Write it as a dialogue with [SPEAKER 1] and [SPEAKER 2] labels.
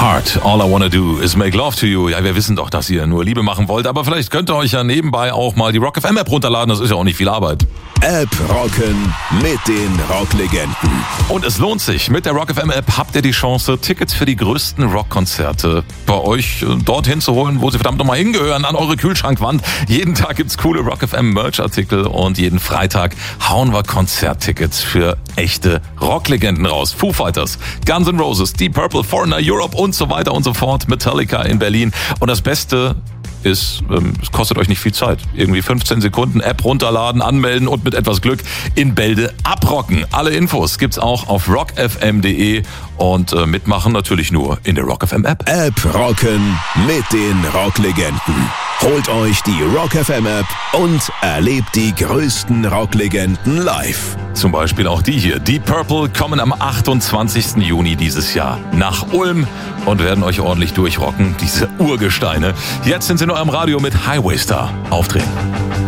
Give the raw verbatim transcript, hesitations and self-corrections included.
[SPEAKER 1] Heart, all I wanna do is make love to you. Ja, wir wissen doch, dass ihr nur Liebe machen wollt, aber vielleicht könnt ihr euch ja nebenbei auch mal die Rock F M App runterladen, das ist ja auch nicht viel Arbeit.
[SPEAKER 2] App rocken mit den Rocklegenden.
[SPEAKER 1] Und es lohnt sich. Mit der Rock F M App habt ihr die Chance, Tickets für die größten Rockkonzerte bei euch dorthin zu holen, wo sie verdammt nochmal hingehören, an eure Kühlschrankwand. Jeden Tag gibt's coole Rock F M Merch-Artikel und jeden Freitag hauen wir Konzerttickets für echte Rocklegenden raus. Foo Fighters, Guns N' Roses, Deep Purple, Foreigner, Europe und so weiter und so fort. Metallica in Berlin. Und das Beste ist, ähm, es kostet euch nicht viel Zeit. Irgendwie fünfzehn Sekunden, App runterladen, anmelden und mit etwas Glück in Bälde abrocken. Alle Infos gibt's auch auf rock f m punkt d e und äh, mitmachen natürlich nur in der Rock F M App.
[SPEAKER 2] App rocken mit den Rocklegenden. Holt euch die Rock F M App und erlebt die größten Rocklegenden live.
[SPEAKER 1] Zum Beispiel auch die hier. Deep Purple kommen am achtundzwanzigsten Juni dieses Jahr nach Ulm und werden euch ordentlich durchrocken, diese Urgesteine. Jetzt sind sie nur am Radio mit Highway Star auftreten.